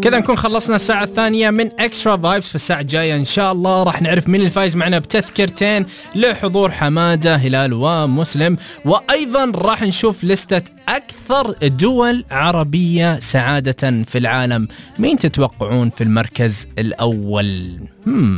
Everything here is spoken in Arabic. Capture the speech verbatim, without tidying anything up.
كذا نكون خلصنا الساعة الثانية من اكسترا فايبس. في الساعة الجاية ان شاء الله راح نعرف مين الفايز معنا بتذكرتين لحضور حمادة هلال ومسلم، وايضا راح نشوف لستة اكثر دول عربية سعادة في العالم. مين تتوقعون في المركز الاول؟ هم